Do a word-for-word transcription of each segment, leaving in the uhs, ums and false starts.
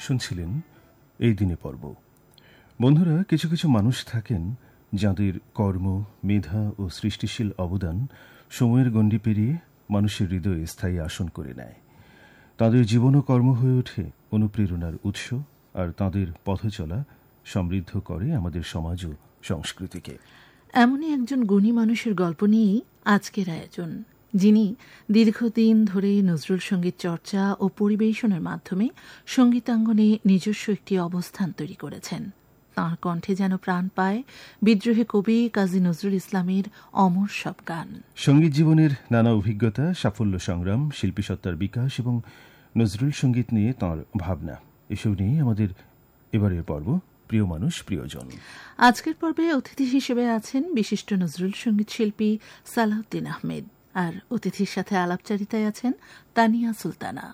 শুনছিলেন এই দিনে পর্ব। বন্ধুরা, কিছু কিছু মানুষ থাকেন যাঁদের কর্ম, মেধা ও সৃষ্টিশীল অবদান সময়ের গণ্ডি পেরিয়ে মানুষের হৃদয়ে স্থায়ী আসন করে নেয়। তাঁদের জীবন ও কর্ম হয়ে ওঠে অনুপ্রেরণার উৎস, আর তাঁদের পথচলা সমৃদ্ধ করে আমাদের সমাজ ও সংস্কৃতিকে। এমনই একজন গুণী মানুষের গল্প নিয়েই আজকের আয়োজন, যিনি দীর্ঘদিন ধরে নজরুল সঙ্গীত চর্চা ও পরিবেশনের মাধ্যমে সঙ্গীতাঙ্গনে নিজস্ব একটি অবস্থান তৈরি করেছেন। তাঁর কণ্ঠে যেন প্রাণ পায় বিদ্রোহী কবি কাজী নজরুল ইসলামের অমর সব গান। সঙ্গীত জীবনের নানা অভিজ্ঞতা, সাফল্য সংগ্রাম, শিল্পীসত্তার বিকাশ এবং নজরুল সঙ্গীত নিয়ে তাঁর ভাবনা, এসব নিয়ে আমাদের এবারের পর্ব প্রিয় মানুষ প্রিয়জন। আজকের পর্বে অতিথি হিসেবে আছেন বিশিষ্ট নজরুল সঙ্গীত শিল্পী সালাউদ্দিন আহমেদ, আর অতিথির সাথে আলাপচারিতায় আছেন তানিয়া সুলতানা।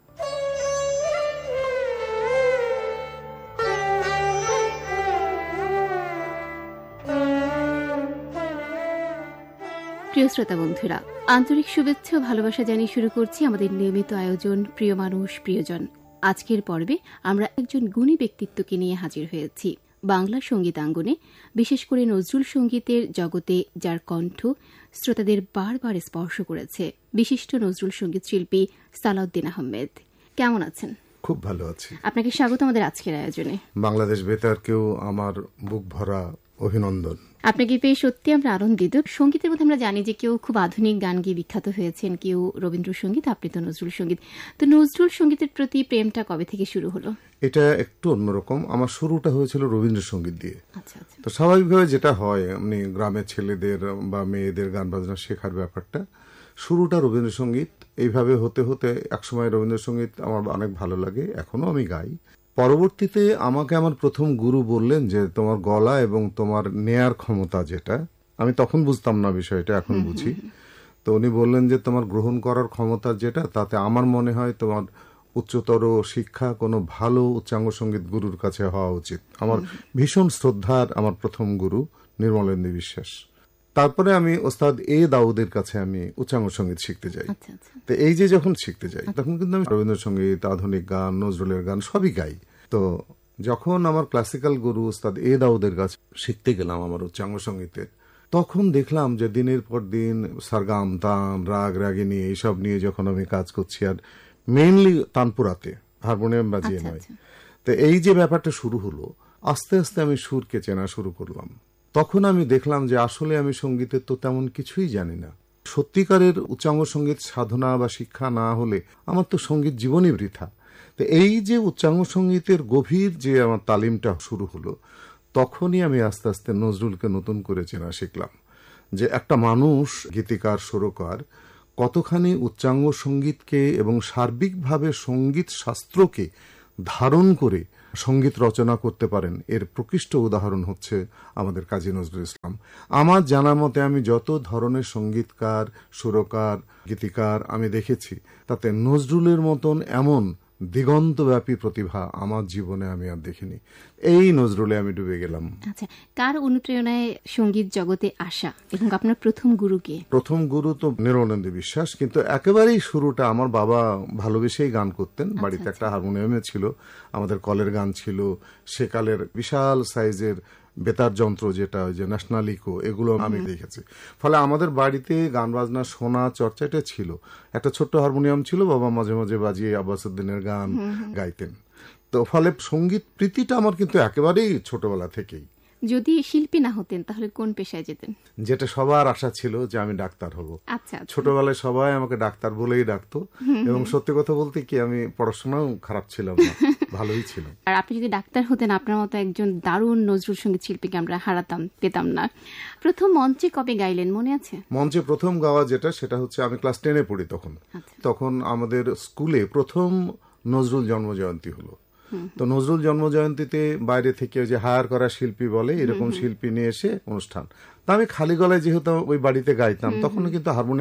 প্রিয় শ্রোতা বন্ধুরা, আন্তরিক শুভেচ্ছা ও ভালোবাসা জানিয়ে শুরু করছি আমাদের নিয়মিত আয়োজন প্রিয় মানুষ প্রিয়জন। আজকের পর্বে আমরা একজন গুণী ব্যক্তিত্বকে নিয়ে হাজির হয়েছি। বাংলা সঙ্গীতাঙ্গনে, বিশেষ করে নজরুল সঙ্গীতের জগতে যার কণ্ঠ শ্রোতাদের বারবার স্পর্শ করেছে, বিশিষ্ট নজরুল সঙ্গীত শিল্পী সালাউদ্দিন আহমেদ। কেমন আছেন? খুব ভালো আছি। আপনাকে স্বাগত আমাদের আজকের আয়োজনে। বাংলাদেশ বেতারকেও আমার বুক ভরা অভিনন্দন। আপনাকে পেয়ে সত্যি আমরা আনন্দিত। সঙ্গীতের মধ্যে আমরা জানি যে কেউ খুব আধুনিক গান গিয়ে বিখ্যাত হয়েছেন, কেউ রবীন্দ্রসঙ্গীত, আপনি তো নজরুল সঙ্গীত। তো নজরুল সঙ্গীতের প্রতি প্রেমটা কবে থেকে শুরু হলো? এটা একটু অন্যরকম। আমার শুরুটা হয়েছিল রবীন্দ্রসঙ্গীত দিয়ে। আচ্ছা আচ্ছা। তো স্বাভাবিকভাবে যেটা হয়, এমনি গ্রামের ছেলেদের বা মেয়েদের গান বাজনা শেখার ব্যাপারটা, শুরুটা রবীন্দ্রসঙ্গীত। এইভাবে হতে হতে একসময় রবীন্দ্রসঙ্গীত আমার অনেক ভালো লাগে, এখনো আমি গাই। পরবর্তীতে আমাকে আমার প্রথম গুরু বললেন যে তোমার গলা এবং তোমার নেয়ার ক্ষমতা যেটা, আমি তখন বুঝতাম না বিষয়টা, এখন বুঝি। তো উনি বললেন যে তোমার গ্রহণ করার ক্ষমতা যেটা, তাতে আমার মনে হয় তোমার উচ্চতর শিক্ষা কোনো ভালো উচ্চাঙ্গ সঙ্গীত গুরুর কাছে হওয়া উচিত। আমার ভীষণ শ্রদ্ধার আমার প্রথম গুরু নির্মলেন্দু বিশ্বাস। তারপরে আমি ওস্তাদ এ দাউদের কাছে আমি উচ্চাঙ্গ সঙ্গীত শিখতে যাই। তো এই যে যখন শিখতে যাই তখন কিন্তু আমি রবীন্দ্রসঙ্গীত, আধুনিক গান, নজরুলের গান সবই গাই। তো যখন আমার ক্লাসিক্যাল গুরু ওস্তাদ এ দাউদের কাছে শিখতে গেলাম আমার উচ্চাঙ্গ সঙ্গীতের, তখন দেখলাম যে দিনের পর দিন সারগাম, তান, রাগ, রাগিনী এইসব নিয়ে যখন আমি কাজ করছি, আর মেইনলি তানপুরাতে হারমোনিয়াম বাজিয়ে নয়, তো এই যে ব্যাপারটা শুরু হলো, আস্তে আস্তে আমি সুরকে চেনা শুরু করলাম। তখন আমি দেখলাম যে আসলে আমি সঙ্গীতের তো তেমন কিছুই জানি না। সত্যিকারের উচ্চাঙ্গ সঙ্গীত সাধনা বা শিক্ষা না হলে আমার তো সঙ্গীত জীবনই বৃথা। তো এই যে উচ্চাঙ্গ সঙ্গীতের গভীর যে আমার তালিমটা শুরু হলো, তখনই আমি আস্তে আস্তে নজরুলকে নতুন করে চেনা শিখলাম, যে একটা মানুষ গীতিকার, সুরকার কতখানি উচ্চাঙ্গ সঙ্গীতকে এবং সার্বিকভাবে সঙ্গীত শাস্ত্রকে ধারণ করে সঙ্গীত রচনা করতে পারেন, এর প্রকৃষ্ট উদাহরণ হচ্ছে আমাদের কাজী নজরুল ইসলাম। আমার জানা মতে আমি যত ধরনের সঙ্গীতকার, সুরকার, গীতিকার আমি দেখেছি, তাতে নজরুলের মতন এমন দিগন্তব্যাপী প্রতিভা আমার জীবনে আমি আর দেখিনি। এই নজরুলে আমি ডুবে গেলাম। আচ্ছা, কার অনুপ্রেরণায় সঙ্গীত জগতে আসা এবং আপনার প্রথম গুরুকে? প্রথম গুরু তো নির্মলেন্দু বিশ্বাস, কিন্তু একেবারেই শুরুটা আমার বাবা ভালোবেসেই গান করতেন। বাড়িতে একটা হারমোনিয়ামে ছিল, আমাদের কলের গান ছিল, সেকালের বিশাল সাইজের বেতার যন্ত্র যেটা ওই যে ন্যাশনাল ইকো, এগুলো আমি দেখেছি। ফলে আমাদের বাড়িতে গান বাজনা শোনা চর্চাটা ছিল। একটা ছোট্ট হারমোনিয়াম ছিল, বাবা মাঝে মাঝে বাজিয়ে আব্বাসুদ্দিনের গান গাইতেন। তো ফলে সঙ্গীত প্রীতিটা আমার কিন্তু একেবারেই ছোটবেলা থেকেই। যদি শিল্পী না হতেন তাহলে কোন পেশায় যেতেন? যেটা সবার আশা ছিল যে আমি ডাক্তার হব। আচ্ছা, ছোটবেলায় সবাই আমাকে ডাক্তার বলেই ডাকতো, এবং সত্যি কথা বলতে কি আমি পড়াশোনাও খারাপ ছিলাম না, ভালোই ছিল। আর আপনি যদি ডাক্তার হতেন, আপনার মতো একজন দারুণ নজরুল সঙ্গীত শিল্পীকে আমরা হারাতাম, পেতাম না। প্রথম মঞ্চে কবে গাইলেন মনে আছে? মঞ্চে প্রথম গাওয়া যেটা, সেটা হচ্ছে আমি ক্লাস টেনে পড়ি তখন। তখন আমাদের স্কুলে প্রথম নজরুল জন্মজয়ন্তী হলো। তো নজরুল জন্মজয়ন্তীতে বাইরে থেকে যে হায়ার করা শিল্পী বলে, এরকম শিল্পী নিয়ে এসে অনুষ্ঠান। তা আমি খালি গলায় যেহেতু ওই বাড়িতে গাইতাম, তখন কিন্তু হারমোনিয়াম